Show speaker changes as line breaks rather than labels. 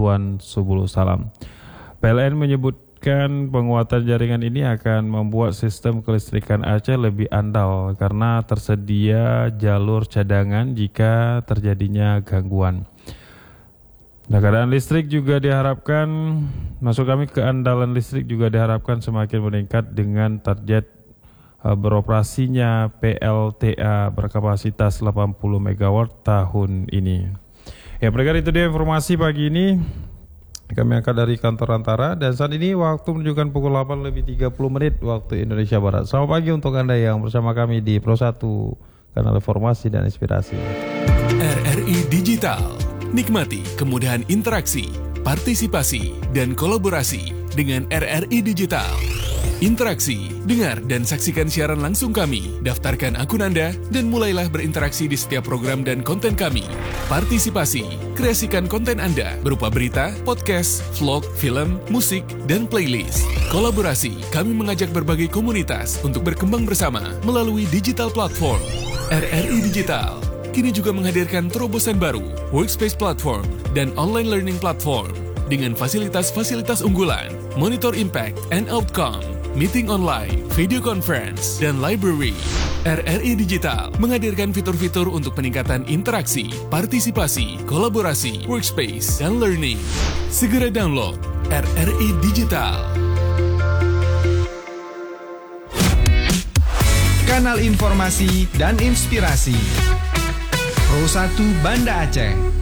Tuan Subul Salam. PLN menyebutkan penguatan jaringan ini akan membuat sistem kelistrikan Aceh lebih andal karena tersedia jalur cadangan jika terjadinya gangguan. Nah, keadaan listrik juga diharapkan, keandalan listrik juga diharapkan semakin meningkat dengan target beroperasinya PLTA berkapasitas 80 MW tahun ini. Ya, pendengar, itu dia informasi pagi ini. Kami angkat dari kantor Antara dan saat ini waktu menunjukkan pukul 8:30 waktu Indonesia Barat. Selamat pagi untuk Anda yang bersama kami di Pro 1 Kanal Informasi dan Inspirasi.
RRI Digital. Nikmati kemudahan interaksi, partisipasi, dan kolaborasi dengan RRI Digital. Interaksi, dengar dan saksikan siaran langsung kami, daftarkan akun Anda, dan mulailah berinteraksi di setiap program dan konten kami. Partisipasi, kreasikan konten Anda berupa berita, podcast, vlog, film, musik, dan playlist. Kolaborasi, kami mengajak berbagai komunitas untuk berkembang bersama melalui digital platform. RRI Digital kini juga menghadirkan terobosan baru, workspace platform, dan online learning platform dengan fasilitas-fasilitas unggulan, monitor impact and outcome, meeting online, video conference, dan library. RRI Digital menghadirkan fitur-fitur untuk peningkatan interaksi, partisipasi, kolaborasi, workspace, dan learning. Segera download RRI Digital.
Kanal informasi dan inspirasi. Pro 1 Banda Aceh.